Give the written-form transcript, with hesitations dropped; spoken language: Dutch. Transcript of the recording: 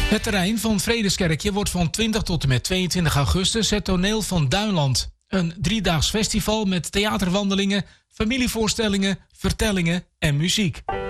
Het terrein van Vredeskerkje wordt van 20 tot en met 22 augustus het toneel van Duinland. Een 3-daags festival met theaterwandelingen, familievoorstellingen, vertellingen en muziek.